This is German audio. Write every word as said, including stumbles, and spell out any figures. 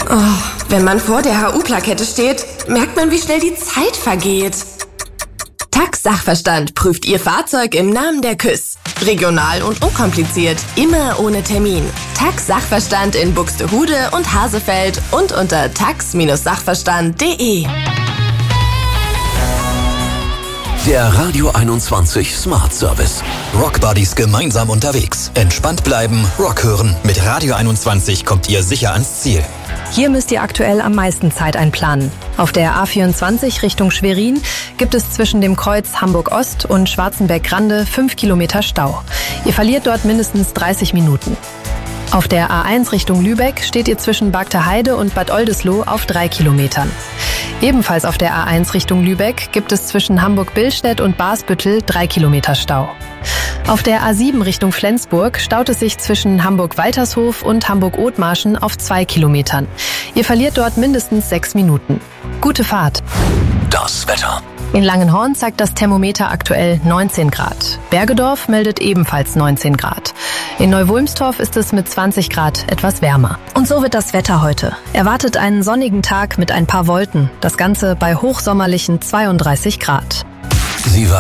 Oh, wenn man vor der H U-Plakette steht, merkt man, wie schnell die Zeit vergeht. Tax Sachverstand prüft Ihr Fahrzeug im Namen der K Ü S. Regional und unkompliziert, immer ohne Termin. Tax Sachverstand in Buxtehude und Hasefeld und unter tax Sachverstand punkt de. Der Radio einundzwanzig Smart Service. Rock Buddies gemeinsam unterwegs. Entspannt bleiben, Rock hören. Mit Radio einundzwanzig kommt ihr sicher ans Ziel. Hier müsst ihr aktuell am meisten Zeit einplanen. Auf der A vierundzwanzig Richtung Schwerin gibt es zwischen dem Kreuz Hamburg-Ost und Schwarzenberg-Grande fünf Kilometer Stau. Ihr verliert dort mindestens dreißig Minuten. Auf der A eins Richtung Lübeck steht ihr zwischen Bagterheide und Bad Oldesloe auf drei Kilometern. Ebenfalls auf der A eins Richtung Lübeck gibt es zwischen Hamburg-Billstedt und Basbüttel drei Kilometer Stau. Auf der A sieben Richtung Flensburg staut es sich zwischen Hamburg-Waltershof und Hamburg-Othmarschen auf zwei Kilometern. Ihr verliert dort mindestens sechs Minuten. Gute Fahrt! Das Wetter. In Langenhorn zeigt das Thermometer aktuell neunzehn Grad. Bergedorf meldet ebenfalls neunzehn Grad. In Neuwulmstorf ist es mit zwanzig Grad etwas wärmer. Und so wird das Wetter heute. Erwartet einen sonnigen Tag mit ein paar Wolken. Das Ganze bei hochsommerlichen zweiunddreißig Grad. Sie war